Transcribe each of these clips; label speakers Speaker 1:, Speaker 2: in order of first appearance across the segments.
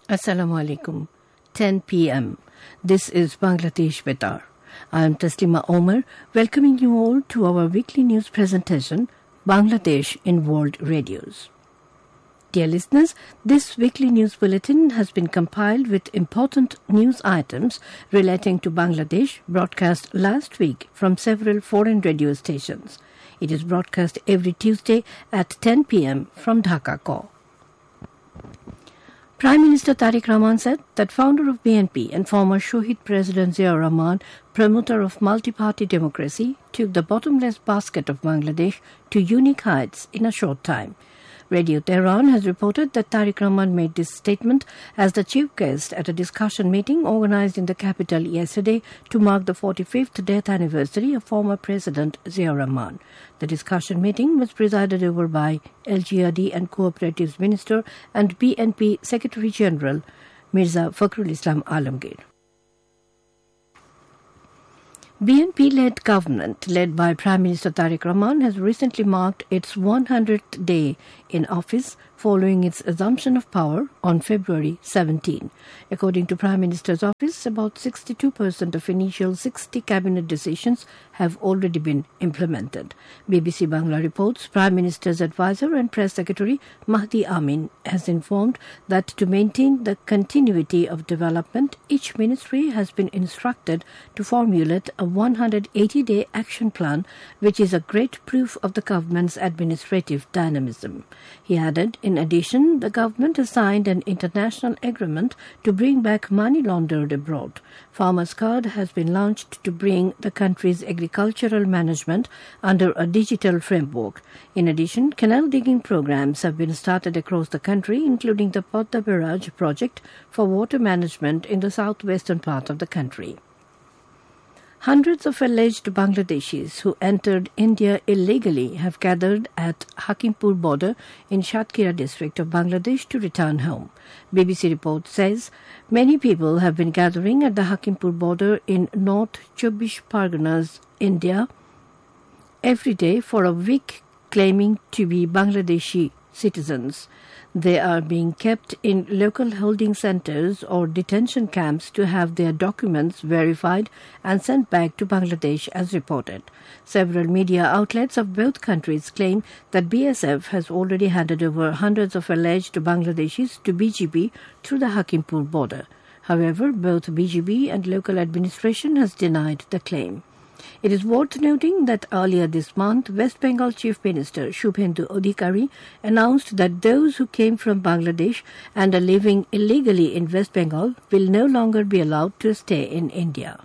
Speaker 1: Assalamu alaikum. 10 p.m. This is Bangladesh Betar. I am Taslima Omar, welcoming you all to our weekly news presentation, Bangladesh in World Radios. Dear listeners, this weekly news bulletin has been compiled with important news items relating to Bangladesh broadcast last week from several foreign radio stations. It is broadcast every Tuesday at 10 p.m. from Dhaka Call. Prime Minister Tariq Rahman said that founder of BNP and former Shohid President Ziaur Rahman, promoter of multi-party democracy, took the bottomless basket of Bangladesh to unique heights in a short time. Radio Tehran has reported that Tariq Rahman made this statement as the chief guest at a discussion meeting organized in the capital yesterday to mark the 45th death anniversary of former President Ziaur Rahman. The discussion meeting was presided over by LGRD and Cooperatives Minister and BNP Secretary General Mirza Fakhrul Islam Alamgir. BNP-led government, led by Prime Minister Tariq Rahman, has recently marked its 100th day in office following its assumption of power on February 17. According to Prime Minister's office, about 62% of initial 60 cabinet decisions have already been implemented. BBC Bangla reports Prime Minister's advisor and press secretary Mahdi Amin has informed that to maintain the continuity of development, each ministry has been instructed to formulate a 180-day action plan, which is a great proof of the government's administrative dynamism. He added, in addition, the government has signed an international agreement to bring back money laundered abroad. Farmers' Card has been launched to bring the country's agricultural management under a digital framework. In addition, canal digging programs have been started across the country, including the Podda Barrage project for water management in the southwestern part of the country. Hundreds of alleged Bangladeshis who entered India illegally have gathered at Hakimpur border in Shatkhira district of Bangladesh to return home. BBC report says many people have been gathering at the Hakimpur border in North Chobbish Parganas, India, every day for a week, claiming to be Bangladeshi citizens. They are being kept in local holding centers or detention camps to have their documents verified and sent back to Bangladesh as reported. Several media outlets of both countries claim that BSF has already handed over hundreds of alleged Bangladeshis to BGP through the Hakimpur border. However, both BGP and local administration has denied the claim. It is worth noting that earlier this month, West Bengal Chief Minister Shubhendu Adhikari announced that those who came from Bangladesh and are living illegally in West Bengal will no longer be allowed to stay in India.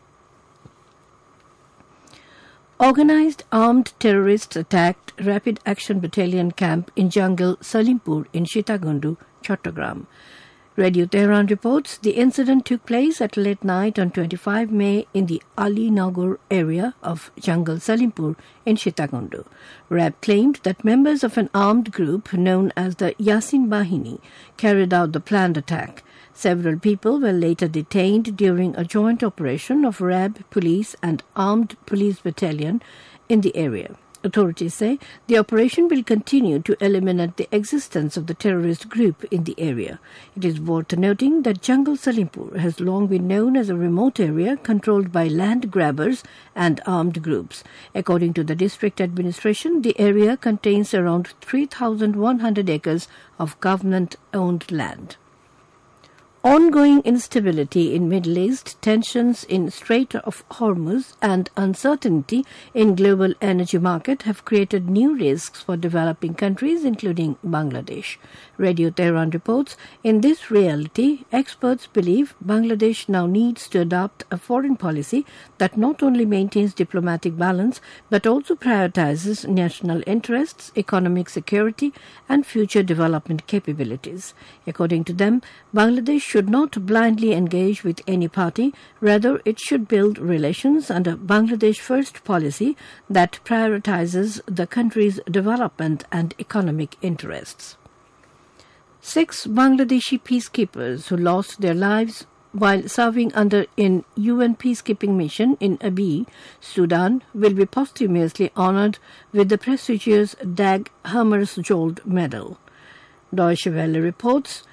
Speaker 1: Organized armed terrorists attacked Rapid Action Battalion camp in jungle Salimpur in Sitagundu, Chattogram. Radio Tehran reports the incident took place at late night on 25 May in the Ali Nagar area of Jungle Salimpur in Sitagundu. RAB claimed that members of an armed group known as the Yasin Bahini carried out the planned attack. Several people were later detained during a joint operation of RAB, police and armed police battalion in the area. Authorities say the operation will continue to eliminate the existence of the terrorist group in the area. It is worth noting that Jungle Salimpur has long been known as a remote area controlled by land grabbers and armed groups. According to the district administration, the area contains around 3,100 acres of government-owned land. Ongoing instability in Middle East, tensions in Strait of Hormuz and uncertainty in global energy market have created new risks for developing countries including Bangladesh. Radio Tehran reports, in this reality, experts believe Bangladesh now needs to adopt a foreign policy that not only maintains diplomatic balance but also prioritizes national interests, economic security and future development capabilities. According to them, Bangladesh should not blindly engage with any party, rather it should build relations under Bangladesh First policy that prioritizes the country's development and economic interests. 6 Bangladeshi peacekeepers who lost their lives while serving under an UN peacekeeping mission in Abyei, Sudan, will be posthumously honored with the prestigious Dag Hammarskjöld Medal. Deutsche Welle reports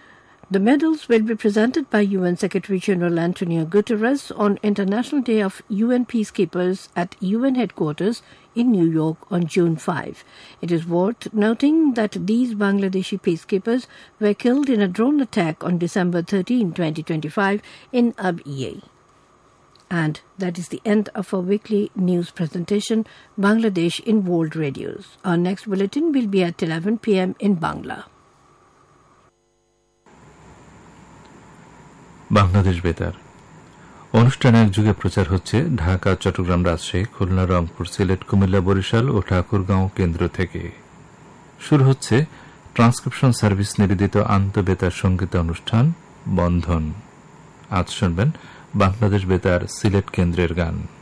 Speaker 1: The medals will be presented by UN Secretary-General Antonio Guterres on International Day of UN Peacekeepers at UN headquarters in New York on June 5. It is worth noting that these Bangladeshi peacekeepers were killed in a drone attack on December 13, 2025 in Abia. And that is the end of our weekly news presentation, Bangladesh in World Radios. Our next bulletin will be at 11 p.m. in Bangla.
Speaker 2: Bangladesh বেতার অনুষ্ঠান এক যুগে প্রচার হচ্ছে ঢাকা, চট্টগ্রাম, রাজশাহী, খুলনা, রংপুর, সিলেট, কুমিল্লা, বরিশাল ও ঠাকুরগাঁও কেন্দ্র থেকে। শুরু হচ্ছে ট্রান্সক্রিপশন সার্ভিস নিবেদিত আন্তঃবেতার সঙ্গীত অনুষ্ঠান বন্ধন। আজ শুনবেন বাংলাদেশ বেতার সিলেট কেন্দ্রের গান।